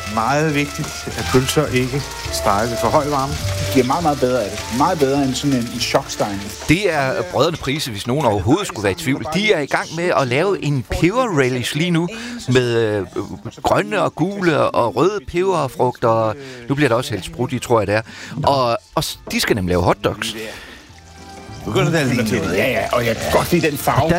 meget vigtigt, at pølser ikke steges for høj varme. Det bliver meget, meget bedre af det. Meget bedre end sådan en choksteg. Det er Brødrene Price, hvis nogen overhovedet skulle være i tvivl. De er i gang med at lave en peber-relish lige nu med grønne og gule og røde peberfrugter. Nu bliver der også helt sprudt, tror jeg det er. Og de skal nemlig lave hotdogs. Begynder det at ligne til det? Ja, og jeg kan godt lide den farve.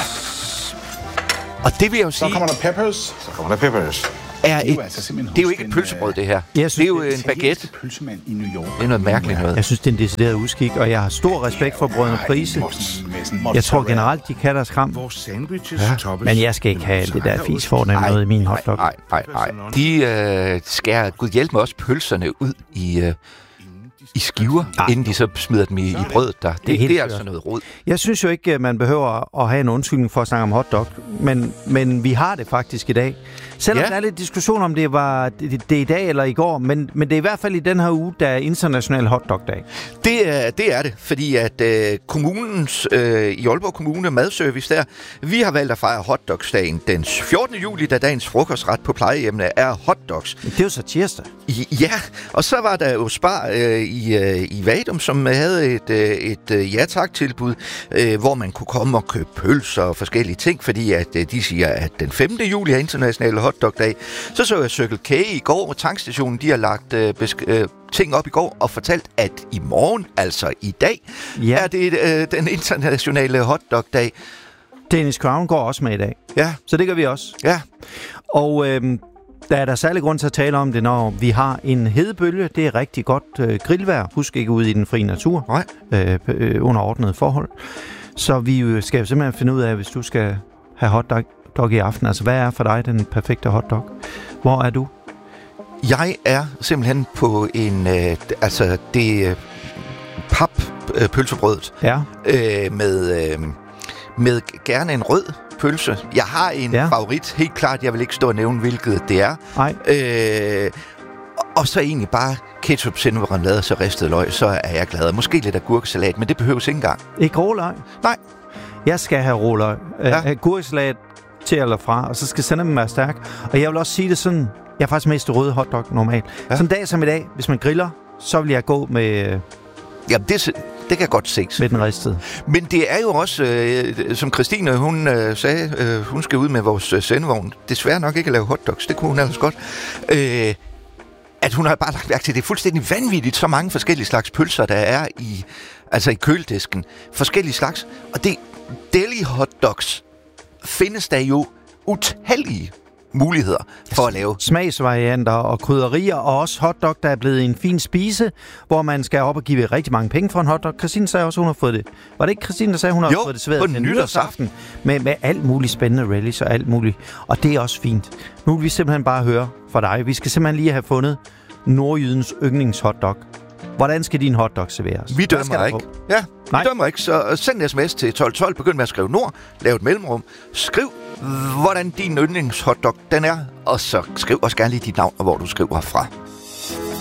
Og det vil jeg jo sige... Så kommer der peppers. Det er jo ikke et pølsebrød, det her. Det er jo en baguette. Pølsemand i New York. Det er noget mærkeligt noget. Jeg synes, det er en decideret uskik, og jeg har stor respekt for Brødrene Price. Jeg tror generelt, de kan deres kram. Men jeg skal ikke have alt det der fis for den noget i min hotdog. Nej. De skærer, gud hjælp mig, også pølserne ud i skiver, inden de så smider dem i brødet der. Det er altså noget rod. Jeg synes jo ikke, man behøver at have en undskyldning for at snakke om hotdog, men vi har det faktisk i dag. Selvom der er lidt diskussion om det var det i dag eller i går, men det er i hvert fald i den her uge, der er international hotdog-dag. Det er det, fordi at kommunens, i Aalborg Kommune Madservice der, vi har valgt at fejre hotdogsdagen den 14. juli, da dagens frokostret på plejehjemmene er hotdogs. Det er jo så tirsdag. Ja, og så var der jo Spar i Vadum, som havde et ja-tak-tilbud, hvor man kunne komme og købe pølser og forskellige ting, fordi at de siger, at den 5. juli er international hotdog-dag. Så jeg Circle K i går, og tankstationen, de har lagt ting op i går og fortalt, at i morgen, altså i dag, er det den internationale hotdog-dag. Dennis Crown går også med i dag. Ja. Så det gør vi også. Ja. Og der er der særlig grund til at tale om det, når vi har en hedebølge. Det er rigtig godt grillvejr. Husk ikke ud i den frie natur. Nej. Under ordnede forhold. Så vi skal jo simpelthen finde ud af, hvis du skal have hotdog i aften. Altså, hvad er for dig den perfekte hotdog? Hvor er du? Jeg er simpelthen på en... det pølsebrødet. Ja. Med gerne en rød pølse. Jeg har en favorit, helt klart. Jeg vil ikke stå og nævne, hvilket det er. Nej. Og så egentlig bare ketchup, sennepsremoulade og så ristet løg, så er jeg glad. Måske lidt agurkesalat, men det behøves ikke engang. Ikke råløg? Nej. Jeg skal have råløg. Agurkesalat til eller fra, og så skal sennep være stærk. Og jeg vil også sige det sådan, jeg er faktisk mest røde hotdog normalt. Ja. Sådan en dag som i dag, hvis man griller, så vil jeg gå med... Jamen, det kan godt ses. Med den ristede. Men det er jo også, som Christine, hun sagde, hun skal ud med vores sendevogn. Desværre nok ikke at lave hotdogs, det kunne hun ellers godt. At hun har bare lagt mærke til, det er fuldstændig vanvittigt, så mange forskellige slags pølser, der er i køledisken. Forskellige slags. Og det deli hotdogs findes der jo utallige muligheder for at lave. Smagsvarianter og krydderier, og også hotdog, der er blevet en fin spise, hvor man skal op og give rigtig mange penge for en hotdog. Christine sagde også, hun har fået det. Var det ikke Christine, der sagde, hun har fået det svært til nytårsaften? Med alt muligt spændende relish og alt muligt. Og det er også fint. Nu vil vi simpelthen bare høre fra dig. Vi skal simpelthen lige have fundet nordjydens yndlingshotdog. Hvordan skal din hotdog serveres? Vi dømmer ikke. Ja, vi dømmer ikke. Så send en sms til 1212. Begynd med at skrive nord. Lav et mellemrum. Skriv, hvordan din yndlingshotdog den er. Og så skriv også gerne lige dit navn, og hvor du skriver fra.